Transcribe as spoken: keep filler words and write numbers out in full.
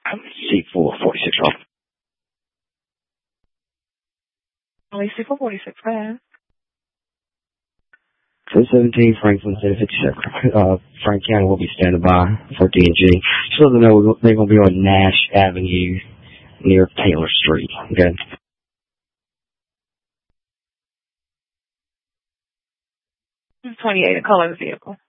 C four forty-six. Only C four forty-six, go ahead. two seventeen Franklin, fifty-seven. Uh, Frank County will be standing by for D and G. So they know they're going to be on Nash Avenue near Taylor Street. Okay. twenty-eight, and color of the vehicle.